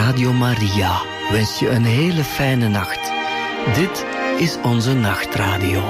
Radio Maria wens je een hele fijne nacht. Dit is onze nachtradio.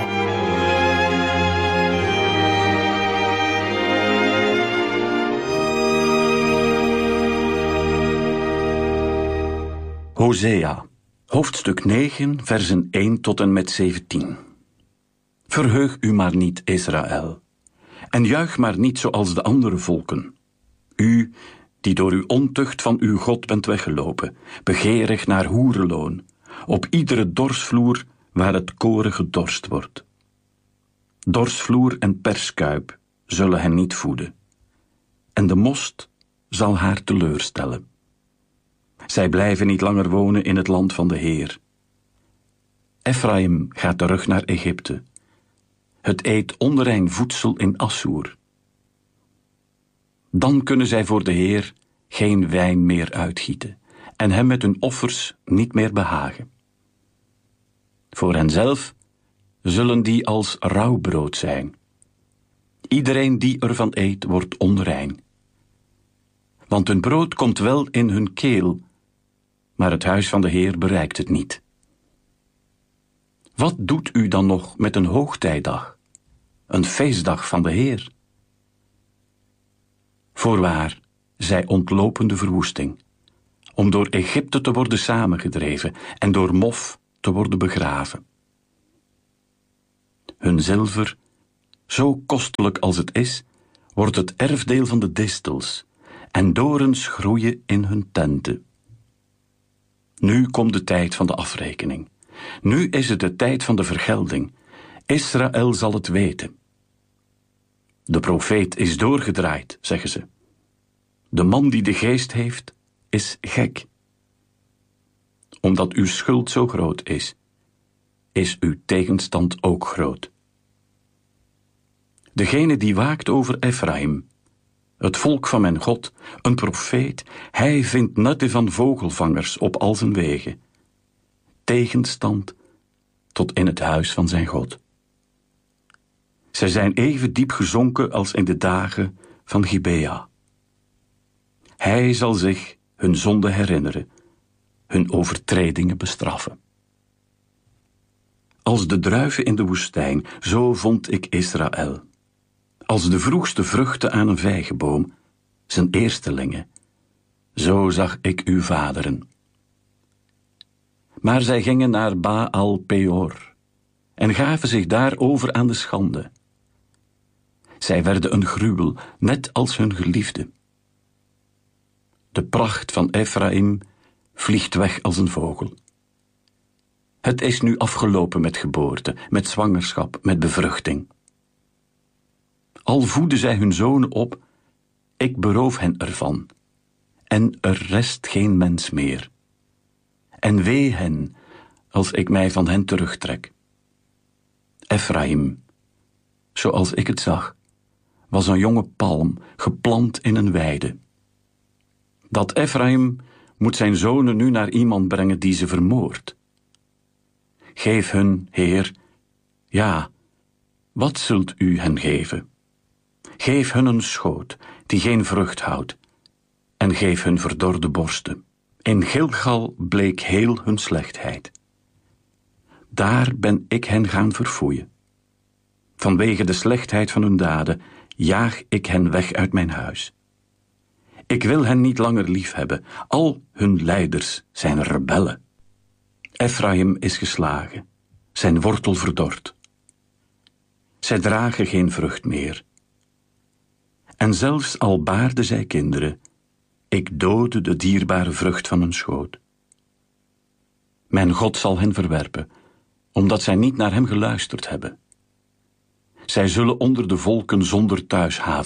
Hosea, hoofdstuk 9, versen 1 tot en met 17. Verheug u maar niet, Israël, en juich maar niet zoals de andere volken. U, die door uw ontucht van uw God bent weggelopen, begeerig naar hoerenloon, op iedere dorsvloer waar het koren gedorst wordt. Dorsvloer en perskuip zullen hen niet voeden, en de most zal haar teleurstellen. Zij blijven niet langer wonen in het land van de Heer. Ephraim gaat terug naar Egypte. Het eet onrein voedsel in Assoer. Dan kunnen zij voor de Heer geen wijn meer uitgieten en hem met hun offers niet meer behagen. Voor henzelf zullen die als rouwbrood zijn. Iedereen die ervan eet wordt onrein. Want hun brood komt wel in hun keel, maar het huis van de Heer bereikt het niet. Wat doet u dan nog met een hoogtijdag, een feestdag van de Heer? Voorwaar, zij ontlopen de verwoesting, om door Egypte te worden samengedreven en door mof te worden begraven. Hun zilver, zo kostelijk als het is, wordt het erfdeel van de distels, en dorens groeien in hun tenten. Nu komt de tijd van de afrekening. Nu is het de tijd van de vergelding. Israël zal het weten. De profeet is doorgedraaid, zeggen ze. De man die de geest heeft, is gek. Omdat uw schuld zo groot is uw tegenstand ook groot. Degene die waakt over Ephraim, het volk van mijn God, een profeet, hij vindt netten van vogelvangers op al zijn wegen. Tegenstand tot in het huis van zijn God. Zij zijn even diep gezonken als in de dagen van Gibea. Hij zal zich hun zonde herinneren, hun overtredingen bestraffen. Als de druiven in de woestijn, zo vond ik Israël. Als de vroegste vruchten aan een vijgenboom, zijn eerstelingen, zo zag ik uw vaderen. Maar zij gingen naar Baal Peor en gaven zich daar over aan de schande. Zij werden een gruwel, net als hun geliefde. De pracht van Ephraim vliegt weg als een vogel. Het is nu afgelopen met geboorte, met zwangerschap, met bevruchting. Al voeden zij hun zonen op, ik beroof hen ervan, en er rest geen mens meer. En wee hen, als ik mij van hen terugtrek. Ephraim, zoals ik het zag, was een jonge palm, geplant in een weide. Dat Ephraim moet zijn zonen nu naar iemand brengen die ze vermoordt. Geef hun, Heer, ja, wat zult u hen geven? Geef hun een schoot, die geen vrucht houdt, en geef hun verdorde borsten. In Gilgal bleek heel hun slechtheid. Daar ben ik hen gaan verfoeien. Vanwege de slechtheid van hun daden jaag ik hen weg uit mijn huis. Ik wil hen niet langer liefhebben, al hun leiders zijn rebellen. Ephraim is geslagen, zijn wortel verdord. Zij dragen geen vrucht meer. En zelfs al baarden zij kinderen, ik doodde de dierbare vrucht van hun schoot. Mijn God zal hen verwerpen, omdat zij niet naar hem geluisterd hebben. Zij zullen onder de volken zonder thuishaven